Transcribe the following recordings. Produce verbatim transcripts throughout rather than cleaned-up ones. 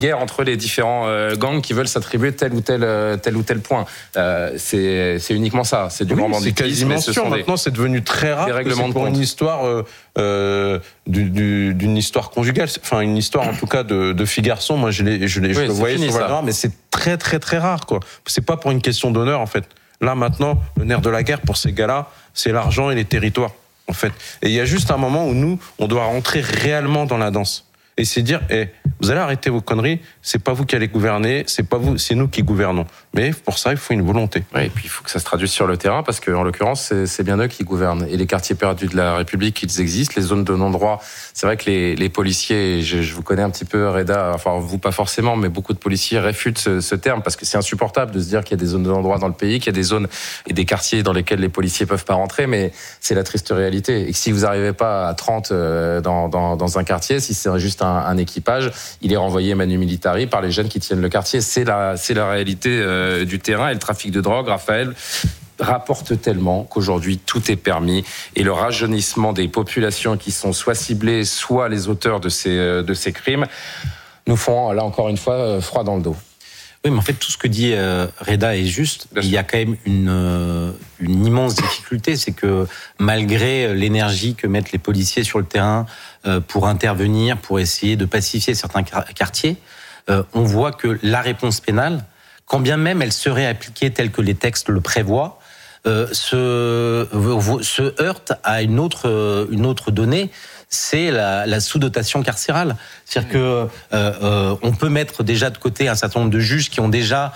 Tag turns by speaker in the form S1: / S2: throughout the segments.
S1: guerre entre les différents euh, gangs qui veulent s'attribuer tel ou tel euh, tel ou tel point. Euh, c'est c'est uniquement ça, c'est du
S2: oui,
S1: grand banditisme.
S2: C'est quasiment sûr. Maintenant, c'est devenu très rare.
S1: Que c'est
S2: pour
S1: de
S2: une histoire euh, euh, du, du, d'une histoire conjugale, enfin une histoire en tout cas de, de filles garçons. Moi, je l'ai, je l'ai, oui, je le voyais sur Val-de-Marne, mais c'est très très très rare, quoi. C'est pas pour une question d'honneur, en fait. Là, maintenant, le nerf de la guerre pour ces gars-là, c'est l'argent et les territoires, en fait. Et il y a juste un moment où nous, on doit rentrer réellement dans la danse. Et c'est dire, eh, vous allez arrêter vos conneries, c'est pas vous qui allez gouverner, c'est pas vous, c'est nous qui gouvernons. Mais pour ça, il faut une volonté.
S1: Oui, et puis il faut que ça se traduise sur le terrain, parce qu'en l'occurrence, c'est, c'est bien eux qui gouvernent. Et les quartiers perdus de la République, ils existent. Les zones de non-droit, c'est vrai que les, les policiers, je, je vous connais un petit peu, Reda, enfin vous pas forcément, mais beaucoup de policiers réfutent ce, ce terme, parce que c'est insupportable de se dire qu'il y a des zones de non-droit dans le pays, qu'il y a des zones et des quartiers dans lesquels les policiers peuvent pas rentrer, mais c'est la triste réalité. Et que si vous n'arrivez pas à trente dans, dans, dans un quartier, si c'est juste un, un équipage, il est renvoyé manu militari par les jeunes qui tiennent le quartier. C'est la, c'est la réalité euh, du terrain. Et le trafic de drogue, Raphaël, rapporte tellement qu'aujourd'hui tout est permis, et le rajeunissement des populations qui sont soit ciblées, soit les auteurs de ces, de ces crimes nous font, là encore une fois, froid dans le dos.
S3: Oui, mais en fait, tout ce que dit euh, Reda est juste. Bien Il sûr. y a quand même une, euh, une immense difficulté, c'est que malgré l'énergie que mettent les policiers sur le terrain euh, pour intervenir, pour essayer de pacifier certains quartiers, euh, on voit que la réponse pénale, quand bien même elle serait appliquée telle que les textes le prévoient, euh, se, se heurte à une autre, une autre donnée, c'est la, la sous-dotation carcérale. C'est-à-dire que euh, euh, on peut mettre déjà de côté un certain nombre de juges qui ont déjà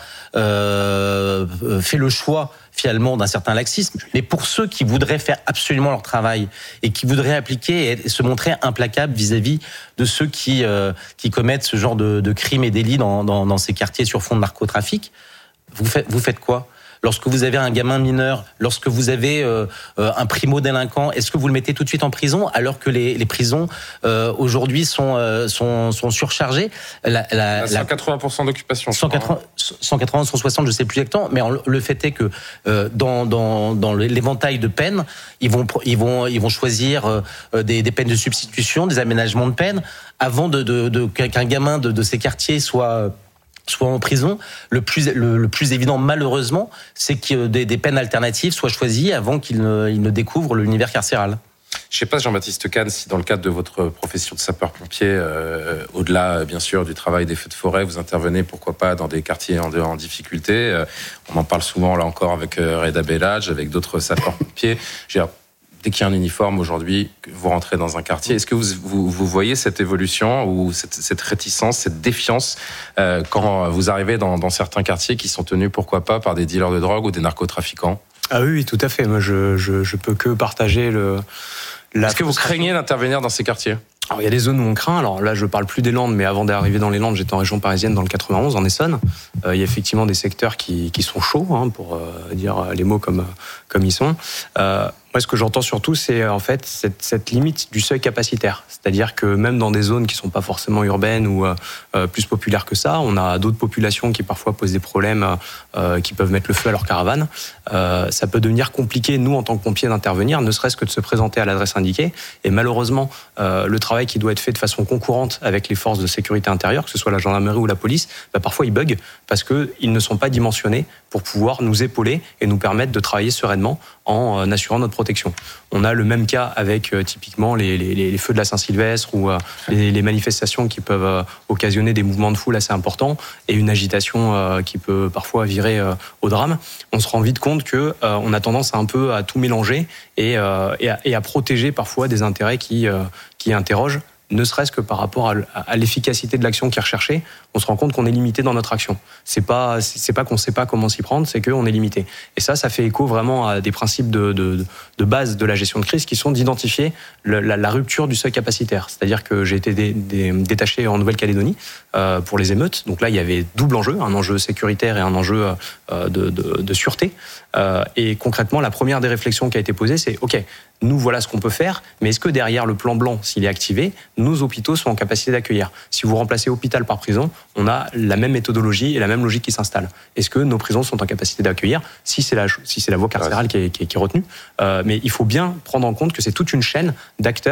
S3: euh, fait le choix finalement d'un certain laxisme, mais pour ceux qui voudraient faire absolument leur travail et qui voudraient appliquer et se montrer implacables vis-à-vis de ceux qui euh, qui commettent ce genre de, de crimes et délits dans, dans, dans ces quartiers sur fond de narcotrafic, vous faites vous faites quoi ? Lorsque vous avez un gamin mineur, lorsque vous avez euh, un primo-délinquant, est-ce que vous le mettez tout de suite en prison alors que les, les prisons euh, aujourd'hui sont, euh, sont, sont surchargées?
S1: la, la, cent quatre-vingts pour cent d'occupation.
S3: cent quatre-vingts, cent quatre-vingts, cent soixante, je ne sais plus exactement, mais le fait est que euh, dans, dans, dans l'éventail de peines, ils vont, ils vont, ils vont choisir euh, des, des peines de substitution, des aménagements de peine, avant de, de, de, qu'un gamin de, de ces quartiers soit... soit en prison. Le plus, le, le plus évident, malheureusement, c'est que des, des peines alternatives soient choisies avant qu'il ne, il ne découvre l'univers carcéral.
S1: Je ne sais pas, Jean-Baptiste Kahn, si dans le cadre de votre profession de sapeur-pompier, euh, au-delà, bien sûr, du travail des feux de forêt, vous intervenez, pourquoi pas, dans des quartiers en, en difficulté. Euh, on en parle souvent, là encore, avec euh, Reda Belhadj, avec d'autres sapeurs-pompiers. Je veux dire, dès qu'il y a un uniforme aujourd'hui, vous rentrez dans un quartier, est-ce que vous, vous, vous voyez cette évolution ou cette, cette réticence, cette défiance euh, quand vous arrivez dans, dans certains quartiers qui sont tenus, pourquoi pas, par des dealers de drogue ou des narcotrafiquants ?
S4: Ah oui, oui, tout à fait. Moi, je, je, je peux que partager le... La
S1: est-ce que vous craignez d'intervenir dans ces quartiers ?
S4: Alors, il y a des zones où on craint. Alors là, je parle plus des Landes, mais avant d'arriver dans les Landes, j'étais en région parisienne dans le quatre-vingt-onze, en Essonne. Euh, il y a effectivement des secteurs qui, qui sont chauds, hein, pour euh, dire les mots comme, comme ils sont. Euh, Moi, ce que j'entends surtout, c'est en fait cette, cette limite du seuil capacitaire. C'est-à-dire que même dans des zones qui ne sont pas forcément urbaines ou euh, plus populaires que ça, on a d'autres populations qui parfois posent des problèmes, euh, qui peuvent mettre le feu à leur caravane. Euh, ça peut devenir compliqué, nous, en tant que pompiers, d'intervenir, ne serait-ce que de se présenter à l'adresse indiquée. Et malheureusement, euh, le travail qui doit être fait de façon concurrente avec les forces de sécurité intérieure, que ce soit la gendarmerie ou la police, bah, parfois ils bug parce qu'ils ne sont pas dimensionnés pour pouvoir nous épauler et nous permettre de travailler sereinement en euh, assurant notre protection. On a le même cas avec euh, typiquement les, les, les feux de la Saint-Sylvestre ou euh, les, les manifestations qui peuvent euh, occasionner des mouvements de foule assez importants et une agitation euh, qui peut parfois virer euh, au drame. On se rend vite compte que euh, on a tendance à un peu à tout mélanger et, euh, et, à, et à protéger parfois des intérêts qui, euh, qui interrogent, ne serait-ce que par rapport à, à l'efficacité de l'action qui est recherchée. On se rend compte qu'on est limité dans notre action. C'est pas, c'est pas qu'on ne sait pas comment s'y prendre, c'est qu'on est limité. Et ça, ça fait écho vraiment à des principes de, de, de base de la gestion de crise qui sont d'identifier le, la, la rupture du seuil capacitaire. C'est-à-dire que j'ai été dé, dé, détaché en Nouvelle-Calédonie euh, pour les émeutes. Donc là, il y avait double enjeu, un enjeu sécuritaire et un enjeu euh, de, de, de sûreté. Euh, et concrètement, la première des réflexions qui a été posée, c'est OK, nous, voilà ce qu'on peut faire, mais est-ce que derrière le plan blanc, s'il est activé, nos hôpitaux sont en capacité d'accueillir ? Si vous remplacez hôpital par prison, on a la même méthodologie et la même logique qui s'installe. Est-ce que nos prisons sont en capacité d'accueillir ? Si c'est la, si c'est la voie carcérale qui est, qui est, qui est retenue. Euh, mais il faut bien prendre en compte que c'est toute une chaîne d'acteurs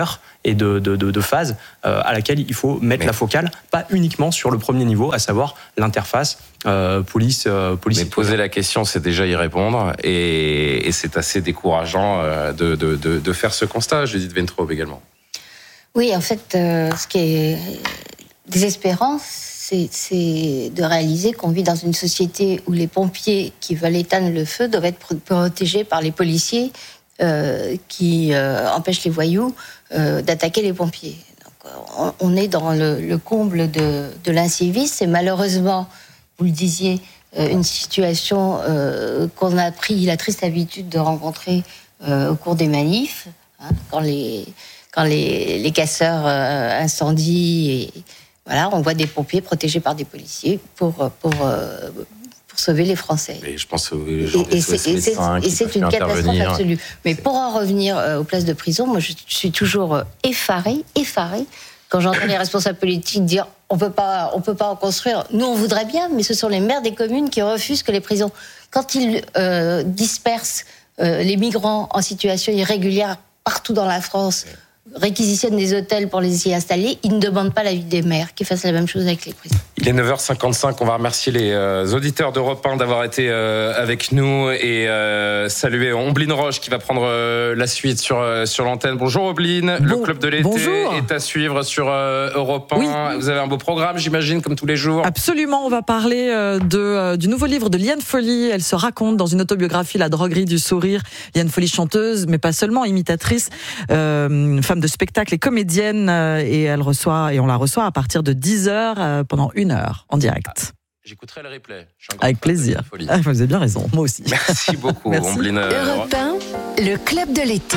S4: et de, de, de, de phase euh, à laquelle il faut mettre mais, la focale, pas uniquement sur le premier niveau, à savoir l'interface euh, police. Euh, police
S1: mais poser la question, c'est déjà y répondre, et, et c'est assez décourageant euh, de, de, de, de faire ce constat. Judith Wentraub également.
S5: Oui, en fait, euh, ce qui est désespérant, c'est, c'est de réaliser qu'on vit dans une société où les pompiers qui veulent éteindre le feu doivent être protégés par les policiers euh, qui euh, empêchent les voyous euh, d'attaquer les pompiers. Donc, on, on est dans le, le comble de, de l'incivisme, et malheureusement, vous le disiez, euh, une situation euh, qu'on a pris la triste habitude de rencontrer euh, au cours des manifs, hein, quand les quand les, les casseurs euh, incendient, et voilà, on voit des pompiers protégés par des policiers pour pour euh, pour sauver les Français.
S1: Et je pense aux gens
S5: et, et c'est, et c'est, et c'est une catastrophe absolue. Mais
S1: c'est...
S5: pour en revenir euh, aux places de prison, moi je suis toujours euh, effarée, effarée quand j'entends les responsables politiques dire on peut pas, on peut pas en construire. Nous on voudrait bien, mais ce sont les maires des communes qui refusent que les prisons, quand ils euh, dispersent euh, les migrants en situation irrégulière partout dans la France, réquisitionnent des hôtels pour les y installer, ils ne demandent pas l'avis des maires, qu'ils fassent la même chose avec les prisons.
S1: Il est neuf heures cinquante-cinq, on va remercier les euh, auditeurs d'Europe un d'avoir été euh, avec nous et euh, saluer Ombline Roche qui va prendre euh, la suite sur, euh, sur l'antenne. Bonjour Ombline, bon, le Club de l'été bonjour. Est à suivre sur euh, Europe un. Oui. Vous avez un beau programme, j'imagine, comme tous les jours.
S6: Absolument, on va parler euh, de, euh, du nouveau livre de Liane Folly. Elle se raconte dans une autobiographie La droguerie du sourire. Liane Folly, chanteuse, mais pas seulement, imitatrice, euh, femme de spectacle et comédienne, euh, et elle reçoit, et on la reçoit à partir de dix heures euh, pendant une heure en direct. Ah,
S1: j'écouterai le replay.
S6: Avec plaisir. Ah, vous avez bien raison, moi aussi.
S1: Merci beaucoup, Ombline.
S7: Europe un, le Club de l'été.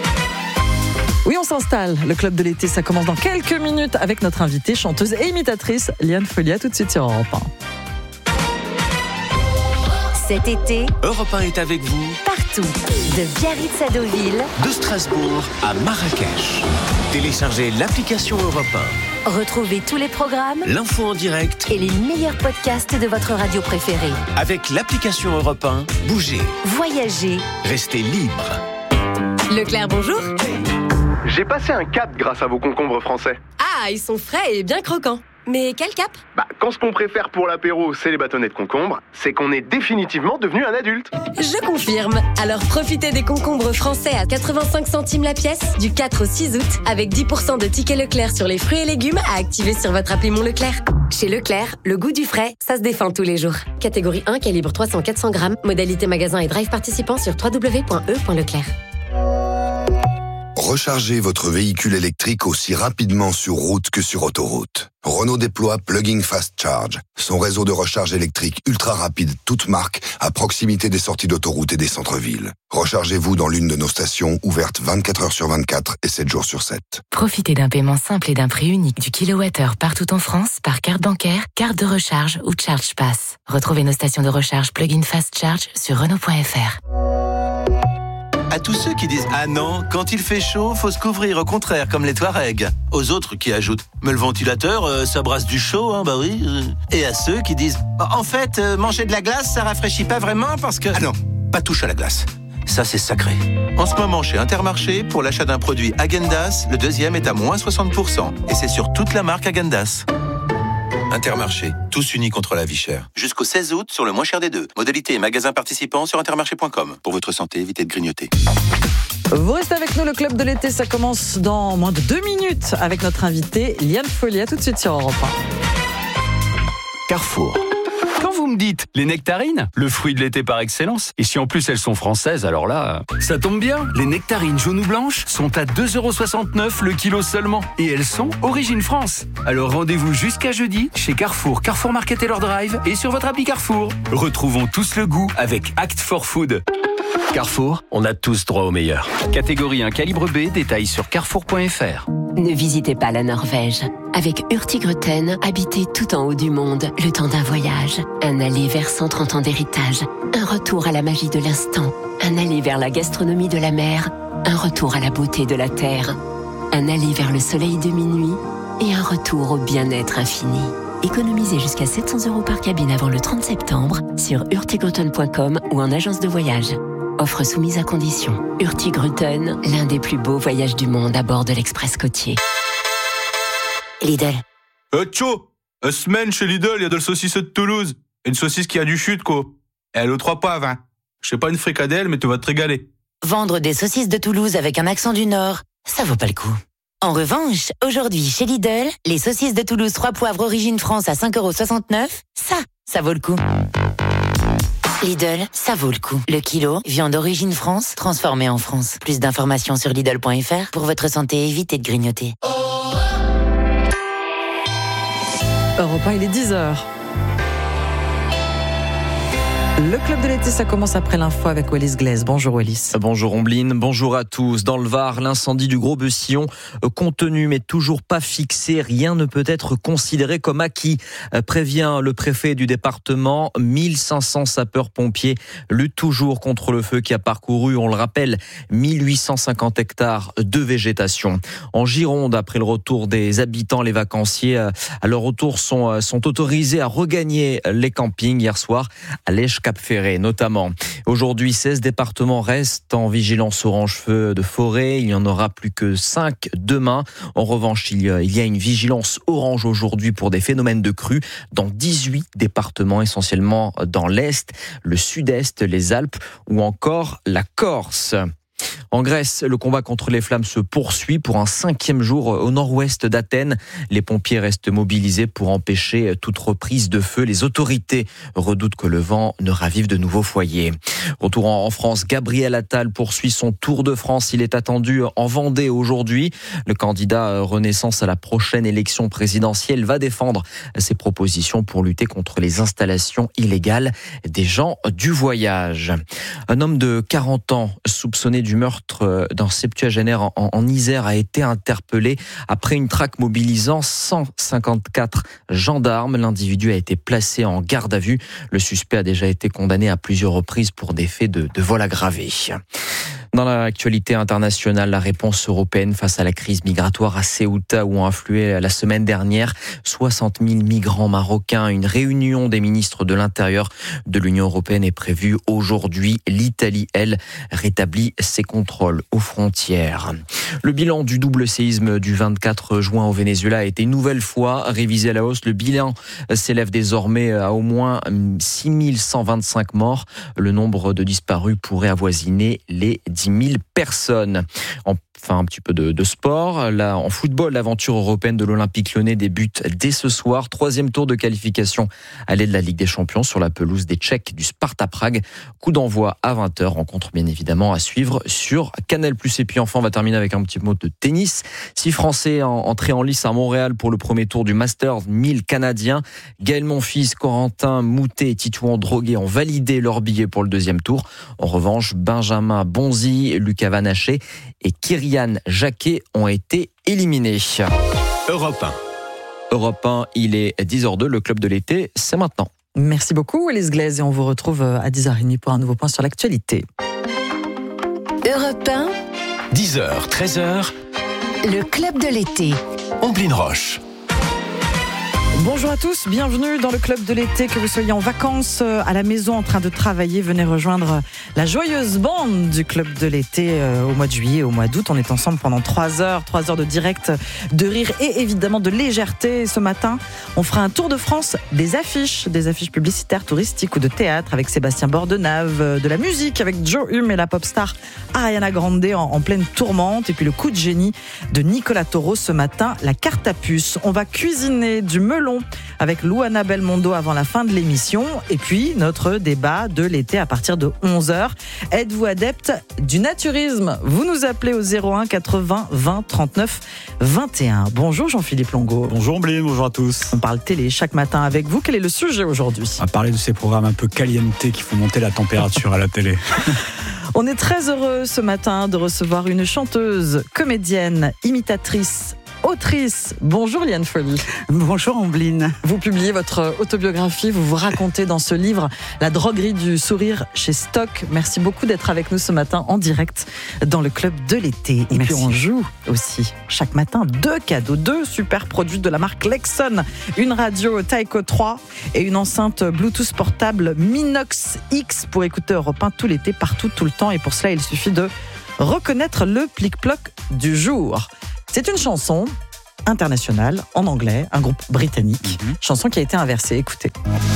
S6: Oui, on s'installe. Le Club de l'été, ça commence dans quelques minutes avec notre invitée, chanteuse et imitatrice, Liane Folly. À tout de suite sur Europe un.
S7: Cet été,
S8: Europe un est avec vous
S7: partout, de Biarritz à Deauville,
S8: de Strasbourg à Marrakech. Téléchargez l'application Europe un.
S7: Retrouvez tous les programmes,
S8: l'info en direct
S7: et les meilleurs podcasts de votre radio préférée.
S8: Avec l'application Europe un, bougez,
S7: voyagez,
S8: restez libre.
S7: Leclerc, bonjour.
S9: J'ai passé un cap grâce à vos concombres français.
S10: Ah, ils sont frais et bien croquants. Mais quel cap ?
S9: Bah, quand ce qu'on préfère pour l'apéro, c'est les bâtonnets de concombre, c'est qu'on est définitivement devenu un adulte.
S10: Je confirme. Alors profitez des concombres français à quatre-vingt-cinq centimes la pièce du quatre au six août avec dix pour cent de tickets Leclerc sur les fruits et légumes à activer sur votre appli Mon Leclerc. Chez Leclerc, le goût du frais, ça se défend tous les jours. Catégorie un, calibre trois cents à quatre cents grammes, modalité magasin et drive participant sur w w w point e point leclerc.
S11: Rechargez votre véhicule électrique aussi rapidement sur route que sur autoroute. Renault déploie Plug-in Fast Charge, son réseau de recharge électrique ultra rapide, toute marque, à proximité des sorties d'autoroute et des centres-villes. Rechargez-vous dans l'une de nos stations, ouvertes vingt-quatre heures sur vingt-quatre et sept jours sur sept.
S12: Profitez d'un paiement simple et d'un prix unique du kilowattheure partout en France par carte bancaire, carte de recharge ou Charge Pass. Retrouvez nos stations de recharge Plug-in Fast Charge sur Renault point f r.
S8: À tous ceux qui disent « Ah non, quand il fait chaud, faut se couvrir, au contraire, comme les Touaregs ». Aux autres qui ajoutent « Mais le ventilateur, euh, ça brasse du chaud, hein, bah oui. » Et à ceux qui disent « En fait, euh, manger de la glace, ça rafraîchit pas vraiment parce que… » Ah non, pas touche à la glace. Ça, c'est sacré. En ce moment, chez Intermarché, pour l'achat d'un produit Häagen-Dazs, le deuxième est à moins soixante pour cent. Et c'est sur toute la marque Häagen-Dazs. Intermarché, tous unis contre la vie chère. Jusqu'au seize août, sur le moins cher des deux. Modalité et magasin participants sur intermarché point com. Pour votre santé, évitez de grignoter.
S6: Vous restez avec nous, le Club de l'été, ça commence dans moins de deux minutes avec notre invité, Liane Folly. À tout de suite sur Europe un.
S13: Carrefour. Quand vous me dites les nectarines, le fruit de l'été par excellence, et si en plus elles sont françaises, alors là, ça tombe bien. Les nectarines jaunes ou blanches sont à deux euros soixante-neuf le kilo seulement, et elles sont origine France. Alors rendez-vous jusqu'à jeudi chez Carrefour, Carrefour Market et leur drive, et sur votre appli Carrefour. Retrouvons tous le goût avec Act for Food. Carrefour, on a tous droit au meilleur. Catégorie un calibre B, détails sur carrefour point f r.
S7: Ne visitez pas la Norvège. Avec Hurtigruten, habitez tout en haut du monde, le temps d'un voyage. Un aller vers cent trente ans d'héritage. Un retour à la magie de l'instant. Un aller vers la gastronomie de la mer. Un retour à la beauté de la terre. Un aller vers le soleil de minuit. Et un retour au bien-être infini. Économisez jusqu'à sept cents euros par cabine avant le trente septembre sur hurtigruten point com ou en agence de voyage. Offre soumise à condition. Hurtigruten, l'un des plus beaux voyages du monde à bord de l'Express côtier. Lidl.
S14: Euh, tcho, une semaine chez Lidl, il y a de la saucisse de Toulouse. Une saucisse qui a du chute, quoi. Et elle est aux trois poivres, hein. Je sais pas une fricadelle, mais tu vas te régaler.
S15: Vendre des saucisses de Toulouse avec un accent du Nord, ça vaut pas le coup. En revanche, aujourd'hui, chez Lidl, les saucisses de Toulouse trois poivres origine France à cinq euros soixante-neuf, ça, ça vaut le coup. Lidl, ça vaut le coup. Le kilo, viande origine France, transformée en France. Plus d'informations sur Lidl point F R. Pour votre santé, évitez de grignoter.
S6: Europe un, il est dix heures. Le club de l'été, ça commence après l'info avec Wallis Glaise. Bonjour Wallis.
S16: Bonjour Ombline, bonjour à tous. Dans le Var, l'incendie du Gros Beussillon contenu mais toujours pas fixé. Rien ne peut être considéré comme acquis, prévient le préfet du département. mille cinq cents sapeurs-pompiers luttent toujours contre le feu qui a parcouru, on le rappelle, mille huit cent cinquante hectares de végétation. En Gironde, après le retour des habitants, les vacanciers à leur retour sont, sont autorisés à regagner les campings hier soir à Lèche Cap-Ferré notamment. Aujourd'hui, seize départements restent en vigilance orange feu de forêt. Il n'y en aura plus que cinq demain. En revanche, il y a, il y a une vigilance orange aujourd'hui pour des phénomènes de crue dans dix-huit départements, essentiellement dans l'Est, le Sud-Est, les Alpes ou encore la Corse. En Grèce, le combat contre les flammes se poursuit pour un cinquième jour au nord-ouest d'Athènes. Les pompiers restent mobilisés pour empêcher toute reprise de feu. Les autorités redoutent que le vent ne ravive de nouveaux foyers. Retour en France, Gabriel Attal poursuit son tour de France. Il est attendu en Vendée aujourd'hui. Le candidat Renaissance à la prochaine élection présidentielle va défendre ses propositions pour lutter contre les installations illégales des gens du voyage. Un homme de quarante ans soupçonné du meurtre d'un septuagénaire en, en Isère a été interpellé après une traque mobilisant cent cinquante-quatre gendarmes. L'individu a été placé en garde à vue. Le suspect a déjà été condamné à plusieurs reprises pour des faits de, de vol aggravé. Dans l'actualité internationale, la réponse européenne face à la crise migratoire à Ceuta où ont afflué la semaine dernière soixante mille migrants marocains. Une réunion des ministres de l'Intérieur de l'Union européenne est prévue aujourd'hui. L'Italie, elle, rétablit ses contrôles aux frontières. Le bilan du double séisme du vingt-quatre juin au Venezuela a été une nouvelle fois révisé à la hausse. Le bilan s'élève désormais à au moins six mille cent vingt-cinq morts. Le nombre de disparus pourrait avoisiner les dix mille personnes. Enfin, un petit peu de, de sport. Là, en football, l'aventure européenne de l'Olympique Lyonnais débute dès ce soir. Troisième tour de qualification à l'aide de la Ligue des Champions sur la pelouse des Tchèques du Sparta Prague. Coup d'envoi à vingt heures. Rencontre bien évidemment à suivre sur Canal plus. Et puis enfin, on va terminer avec un petit mot de tennis. Six Français en, entrés en lice à Montréal pour le premier tour du Masters mille canadiens. Gaël Monfils, Corentin Moutet et Titouan Droguet ont validé leur billet pour le deuxième tour. En revanche, Benjamin Bonzi, Lucas Vanaché et Kyrian Jacquet ont été éliminés.
S13: Europe un.
S16: Europe un, il est dix heures deux, le club de l'été, c'est maintenant.
S6: Merci beaucoup Wallis Glaise et on vous retrouve à dix heures trente pour un nouveau point sur l'actualité.
S10: Europe un,
S13: dix heures, treize heures,
S10: le club de l'été.
S13: Ombline Roche.
S6: Bonjour à tous, bienvenue dans le club de l'été, que vous soyez en vacances, à la maison, en train de travailler, venez rejoindre la joyeuse bande du club de l'été au mois de juillet, au mois d'août. On est ensemble pendant trois heures, trois heures de direct, de rire et évidemment de légèreté. Ce matin, on fera un tour de France des affiches, des affiches publicitaires, touristiques ou de théâtre avec Sébastien Bordenave, de la musique avec Joe Hume et la pop star Ariana Grande en, en pleine tourmente, et puis le coup de génie de Nicolas Taureau ce matin, la carte à puce. On va cuisiner du melon avec Louana Belmondo avant la fin de l'émission. Et puis, notre débat de l'été à partir de onze heures. Êtes-vous adepte du naturisme ? Vous nous appelez au zéro un quatre-vingts vingt trente-neuf vingt et un. Bonjour Jean-Philippe Longo.
S17: Bonjour Blé, bonjour à tous.
S6: On parle télé chaque matin avec vous. Quel est le sujet aujourd'hui ?
S17: On va parler de ces programmes un peu caliente qui font monter la température à la télé.
S6: On est très heureux ce matin de recevoir une chanteuse, comédienne, imitatrice, autrice. Bonjour Liane Folly.
S18: Bonjour Ambline.
S6: Vous publiez votre autobiographie, vous vous racontez dans ce livre La droguerie du sourire chez Stock. Merci beaucoup d'être avec nous ce matin en direct dans le club de l'été. Et
S18: Merci.
S6: puis on joue aussi chaque matin deux cadeaux, deux super produits de la marque Lexon, une radio Tyco trois et une enceinte Bluetooth portable Minox X pour écouter Europe un tout l'été, partout, tout le temps. Et pour cela, il suffit de reconnaître le plic-ploc du jour. C'est une chanson internationale en anglais, un groupe britannique, mm-hmm. chanson qui a été inversée. Écoutez.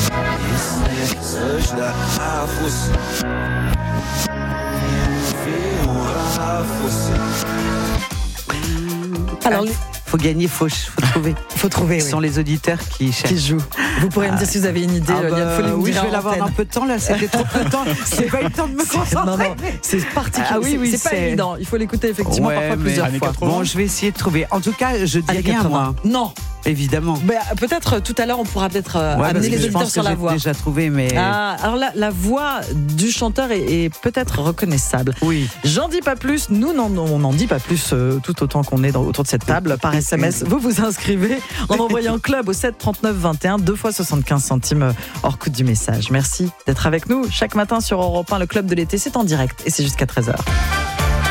S18: Alors, faut gagner, faut, faut trouver.
S6: faut trouver.
S18: Ce
S6: oui.
S18: sont les auditeurs qui cherchent.
S6: Qui jouent. Vous pourrez ah. me dire si vous avez une idée.
S18: Ah bah,
S6: Folie,
S18: oui, je vais l'avoir un peu de temps là. C'était trop peu de temps. J'ai pas eu le temps de me concentrer.
S6: Non, non, c'est particulier. Ah, oui, oui, c'est, c'est pas évident. Il faut l'écouter effectivement
S18: ouais,
S6: parfois plusieurs fois.
S18: Bon, je vais essayer de trouver. En tout cas, je dis rien moi.
S6: Non.
S18: Évidemment.
S6: Bah, peut-être tout à l'heure, on pourra peut-être euh,
S18: ouais,
S6: amener les auditeurs
S18: sur
S6: la voix.
S18: Déjà trouvé, mais
S6: ah, alors la, la voix du chanteur est, est peut-être reconnaissable.
S18: Oui.
S6: J'en dis pas plus. Nous, non, on n'en dit pas plus euh, tout autant qu'on est dans, autour de cette table par S M S. Vous vous inscrivez en envoyant club au sept trente-neuf vingt et un, deux fois soixante-quinze centimes hors coût du message. Merci d'être avec nous chaque matin sur Europe un. Le club de l'été, c'est en direct et c'est jusqu'à treize heures.